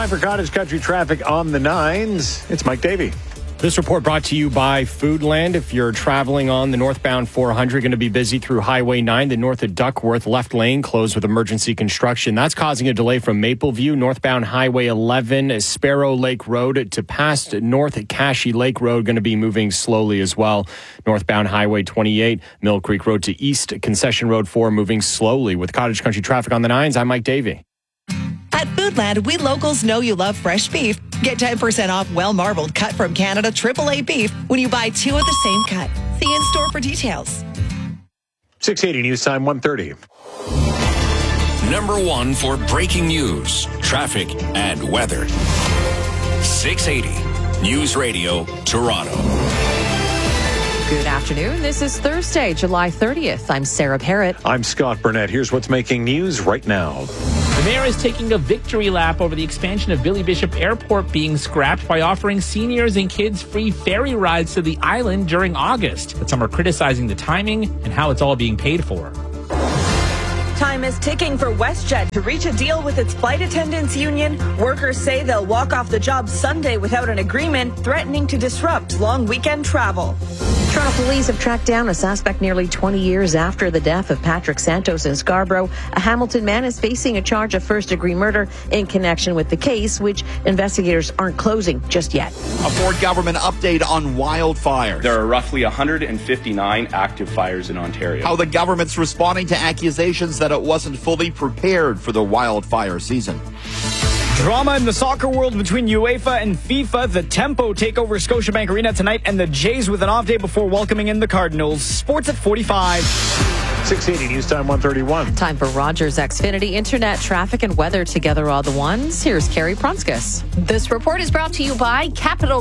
Time for Cottage Country traffic on the 9s. It's Mike Davey. This report brought to you by Foodland. If you're traveling on the northbound 400, going to be busy through Highway 9, the north of Duckworth, left lane closed with emergency construction. That's causing a delay from Mapleview, northbound Highway 11, Sparrow Lake Road to past North Cashy Lake Road, going to be moving slowly as well. Northbound Highway 28, Mill Creek Road to East Concession Road 4, moving slowly. With Cottage Country traffic on the 9s, I'm Mike Davey. At Foodland, we locals know you love fresh beef. Get 10% off well-marbled cut from Canada AAA beef when you buy 2 of the same cut. See in-store for details. 680 News Time 1:30. Number 1 for breaking news, traffic, and weather. 680 News Radio, Toronto. Good afternoon. This is Thursday, July 30th. I'm Sarah Parrott. I'm Scott Burnett. Here's what's making news right now. The mayor is taking a victory lap over the expansion of Billy Bishop Airport being scrapped by offering seniors and kids free ferry rides to the island during August. But some are criticizing the timing and how it's all being paid for. Time is ticking for WestJet to reach a deal with its flight attendants union. Workers say they'll walk off the job Sunday without an agreement, threatening to disrupt long weekend travel. Toronto police have tracked down a suspect nearly 20 years after the death of Patrick Santos in Scarborough. A Hamilton man is facing a charge of first-degree murder in connection with the case, which investigators aren't closing just yet. A Ford government update on wildfires. There are roughly 159 active fires in Ontario. How the government's responding to accusations that it wasn't fully prepared for the wildfire season. Drama in the soccer world between UEFA and FIFA. The Tempo take over Scotiabank Arena tonight, and the Jays with an off day before welcoming in the Cardinals. Sports at 45. 680 News Time 131. Time for Rogers Xfinity Internet, traffic, and weather together all the ones. Here's Carrie Pronskus. This report is brought to you by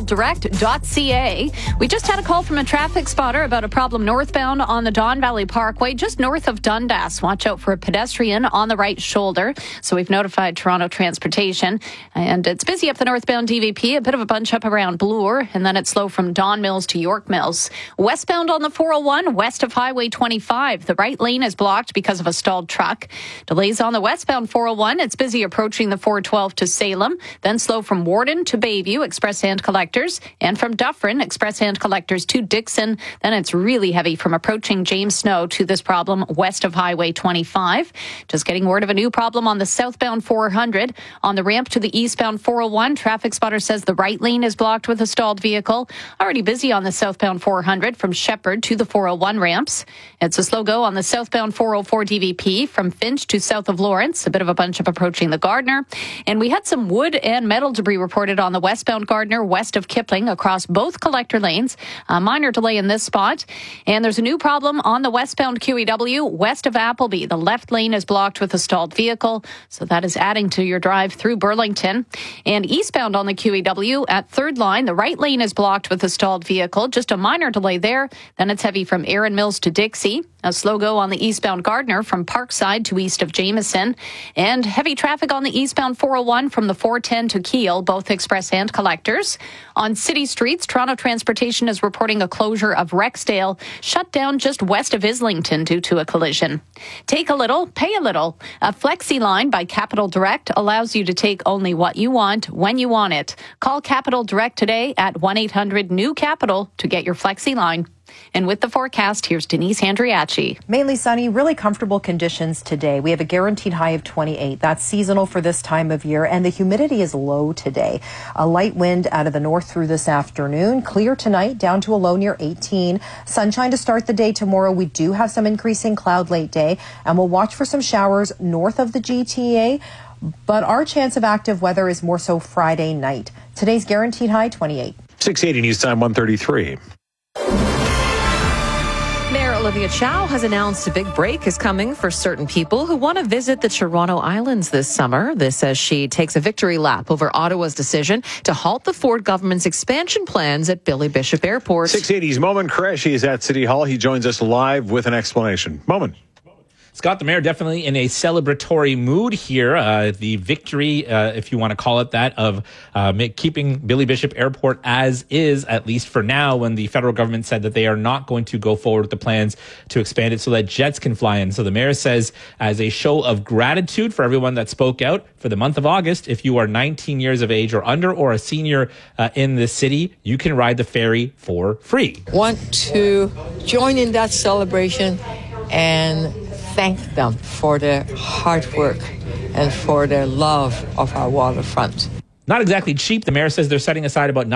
CapitalDirect.ca. We just had a call from a traffic spotter about a problem northbound on the Don Valley Parkway, just north of Dundas. Watch out for a pedestrian on the right shoulder. So we've notified Toronto Transportation. And it's busy up the northbound DVP, a bit of a bunch up around Bloor, and then it's slow from Don Mills to York Mills. Westbound on the 401, west of Highway 25. The right lane is blocked because of a stalled truck. Delays on the westbound 401. It's busy approaching the 412 to Salem, then slow from Warden to Bayview, express hand collectors, and from Dufferin, express hand collectors to Dixon. Then it's really heavy from approaching James Snow to this problem west of Highway 25. Just getting word of a new problem on the southbound 400. On the ramp to the eastbound 401, traffic spotter says the right lane is blocked with a stalled vehicle. Already busy on the southbound 400 from Shepherd to the 401 ramps. It's a slow go on the southbound 404 DVP from Finch to south of Lawrence. A bit of a bunch up approaching the Gardner. And we had some wood and metal debris reported on the westbound Gardner west of Kipling across both collector lanes. A minor delay in this spot. And there's a new problem on the westbound QEW west of Appleby. The left lane is blocked with a stalled vehicle. So that is adding to your drive through Burlington. And eastbound on the QEW at Third Line, the right lane is blocked with a stalled vehicle. Just a minor delay there. Then it's heavy from Erin Mills to Dixie. A slow go on the eastbound Gardner from Parkside to east of Jameson. And heavy traffic on the eastbound 401 from the 410 to Kiel, both express and collectors. On city streets, Toronto Transportation is reporting a closure of Rexdale, shut down just west of Islington due to a collision. Take a little, pay a little. A Flexi line by Capital Direct allows you to take only what you want when you want it. Call Capital Direct today at 1-800-NEW-CAPITAL to get your Flexi line. And with the forecast, here's Denise Andriachi. Mainly sunny, really comfortable conditions today. We have a guaranteed high of 28. That's seasonal for this time of year, and the humidity is low today. A light wind out of the north through this afternoon. Clear tonight, down to a low near 18. Sunshine to start the day tomorrow. We do have some increasing cloud late day, and we'll watch for some showers north of the GTA. But our chance of active weather is more so Friday night. Today's guaranteed high, 28. 680 News Time 133. Mayor Olivia Chow has announced a big break is coming for certain people who want to visit the Toronto Islands this summer. This as she takes a victory lap over Ottawa's decision to halt the Ford government's expansion plans at Billy Bishop Airport. 680's Momin Qureshi is at City Hall. He joins us live with an explanation. Momin. Scott, the mayor definitely in a celebratory mood here. The victory, if you want to call it that, of keeping Billy Bishop Airport as is, at least for now, when the federal government said that they are not going to go forward with the plans to expand it so that jets can fly in. So the mayor says, as a show of gratitude for everyone that spoke out for the month of August, if you are 19 years of age or under or a senior in the city, you can ride the ferry for free. Want to join in that celebration and thank them for their hard work and for their love of our waterfront. Not exactly cheap. The mayor says they're setting aside about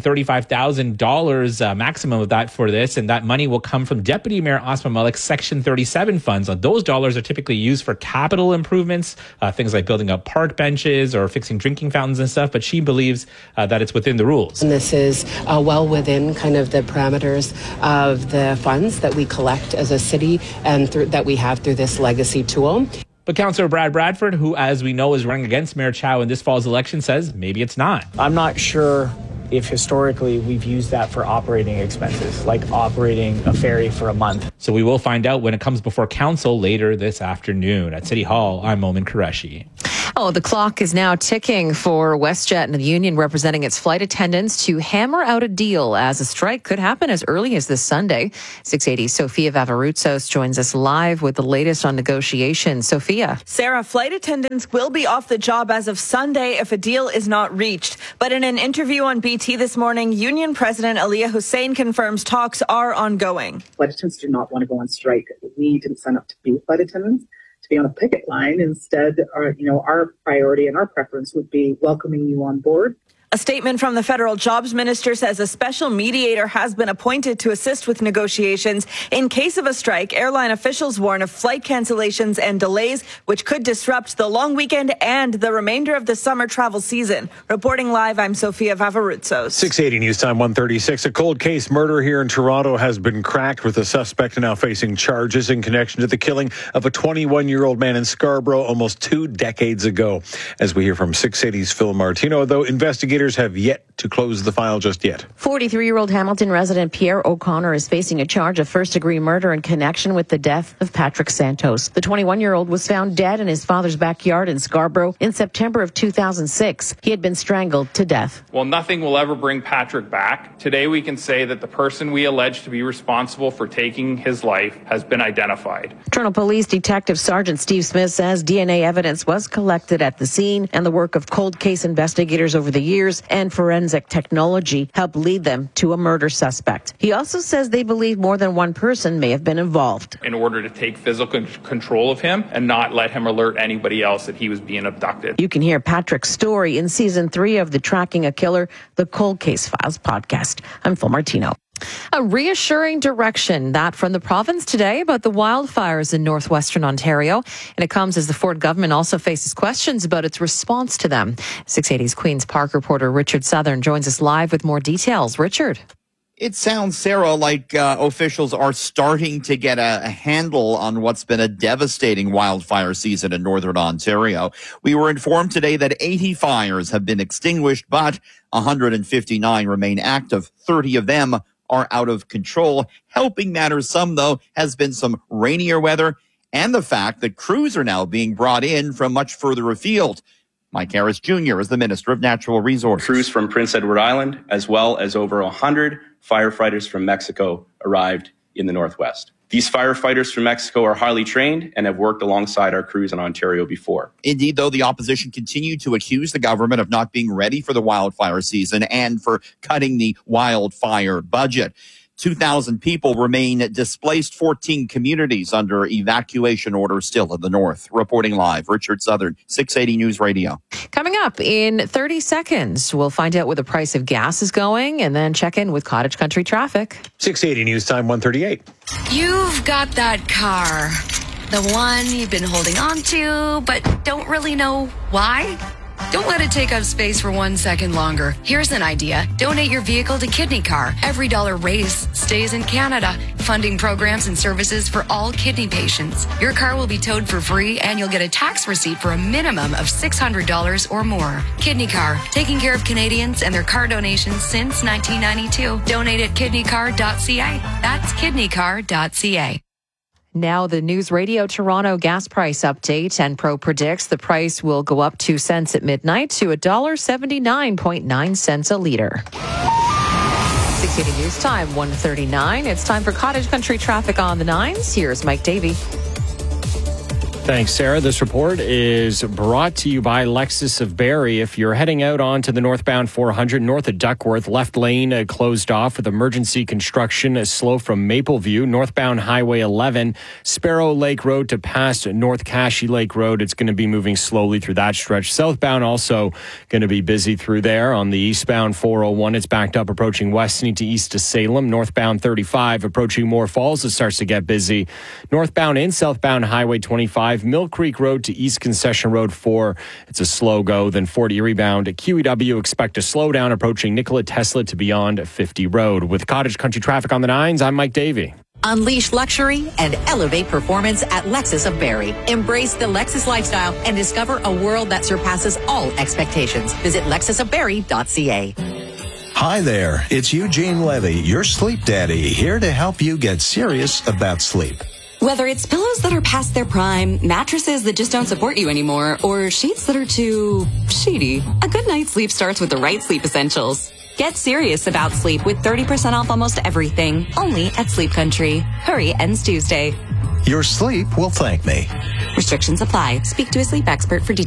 $935,000 maximum of that for this, and that money will come from Deputy Mayor Asma Malik's Section 37 funds. Those dollars are typically used for capital improvements, things like building up park benches or fixing drinking fountains and stuff, but she believes that it's within the rules. And this is well within kind of the parameters of the funds that we collect as a city and that we have through this legacy tool. But Councillor Brad Bradford, who, as we know, is running against Mayor Chow in this fall's election, says maybe it's not. I'm not sure if historically we've used that for operating expenses, like operating a ferry for a month. So we will find out when it comes before council later this afternoon. At City Hall, I'm Momin Qureshi. Oh, the clock is now ticking for WestJet and the union representing its flight attendants to hammer out a deal, as a strike could happen as early as this Sunday. 680 Sofia Vavaroutsos joins us live with the latest on negotiations. Sofia. Sarah, flight attendants will be off the job as of Sunday if a deal is not reached. But in an interview on BT this morning, Union President Aliyah Hussein confirms talks are ongoing. Flight attendants do not want to go on strike. We didn't sign up to be flight attendants, to be on a picket line. Instead, our priority and our preference would be welcoming you on board. A statement from the federal jobs minister says a special mediator has been appointed to assist with negotiations. In case of a strike, airline officials warn of flight cancellations and delays, which could disrupt the long weekend and the remainder of the summer travel season. Reporting live, I'm Sofia Vavaroutsos. 680 News Time 136. A cold case murder here in Toronto has been cracked, with a suspect now facing charges in connection to the killing of a 21-year-old man in Scarborough almost 2 decades ago. As we hear from 680's Phil Martino, though investigators have yet to close the file just yet. 43-year-old Hamilton resident Pierre O'Connor is facing a charge of first-degree murder in connection with the death of Patrick Santos. The 21-year-old was found dead in his father's backyard in Scarborough in September of 2006. He had been strangled to death. Well, nothing will ever bring Patrick back. Today we can say that the person we allege to be responsible for taking his life has been identified. Toronto Police Detective Sergeant Steve Smith says DNA evidence was collected at the scene, and the work of cold case investigators over the years and forensic technology helped lead them to a murder suspect. He also says they believe more than one person may have been involved. In order to take physical control of him and not let him alert anybody else that he was being abducted. You can hear Patrick's story in Season 3 of the Tracking a Killer, the Cold Case Files podcast. I'm Phil Martino. A reassuring direction, that from the province today about the wildfires in northwestern Ontario. And it comes as the Ford government also faces questions about its response to them. 680's Queen's Park reporter Richard Southern joins us live with more details. Richard. It sounds, Sarah, like officials are starting to get a handle on what's been a devastating wildfire season in northern Ontario. We were informed today that 80 fires have been extinguished, but 159 remain active. 30 of them are out of control. Helping matters some, though, has been some rainier weather and the fact that crews are now being brought in from much further afield. Mike Harris Jr. is the Minister of Natural Resources. Crews from Prince Edward Island, as well as over 100 firefighters from Mexico, arrived in the Northwest. These firefighters from Mexico are highly trained and have worked alongside our crews in Ontario before. Indeed, though, the opposition continued to accuse the government of not being ready for the wildfire season and for cutting the wildfire budget. 2,000 people remain displaced, 14 communities under evacuation orders still in the north. Reporting live, Richard Southern, 680 News Radio. Coming up in 30 seconds, we'll find out where the price of gas is going and then check in with Cottage Country traffic. 680 News Time 138. You've got that car, the one you've been holding on to, but don't really know why. Don't let it take up space for 1 second longer. Here's an idea. Donate your vehicle to Kidney Car. Every dollar raised stays in Canada, funding programs and services for all kidney patients. Your car will be towed for free, and you'll get a tax receipt for a minimum of $600 or more. Kidney Car, taking care of Canadians and their car donations since 1992. Donate at kidneycar.ca. That's kidneycar.ca. Now the News Radio Toronto gas price update. Enpro predicts the price will go up 2 cents at midnight to $1.79.9 a liter. 680 News Time, 1:39. It's time for Cottage Country traffic on the 9s. Here's Mike Davey. Thanks, Sarah. This report is brought to you by Lexus of Barrie. If you're heading out onto the northbound 400 north of Duckworth, left lane closed off with emergency construction, slow from Mapleview. Northbound Highway 11, Sparrow Lake Road to past North Cashy Lake Road. It's going to be moving slowly through that stretch. Southbound also going to be busy through there. On the eastbound 401, it's backed up approaching Westney to east to Salem. Northbound 35 approaching Moore Falls, it starts to get busy. Northbound and southbound Highway 25, Mill Creek Road to East Concession Road 4. It's a slow go. Then 40 rebound at QEW. Expect a slowdown approaching Nikola Tesla to beyond 50 Road. With Cottage Country traffic on the 9s, I'm Mike Davey. Unleash luxury and elevate performance at Lexus of Barrie. Embrace the Lexus lifestyle and discover a world that surpasses all expectations. Visit lexusofbarrie.ca. Hi there, it's Eugene Levy, your sleep daddy, here to help you get serious about sleep. Whether it's pillows that are past their prime, mattresses that just don't support you anymore, or sheets that are too sheety, a good night's sleep starts with the right sleep essentials. Get serious about sleep with 30% off almost everything, only at Sleep Country. Hurry, ends Tuesday. Your sleep will thank me. Restrictions apply. Speak to a sleep expert for details.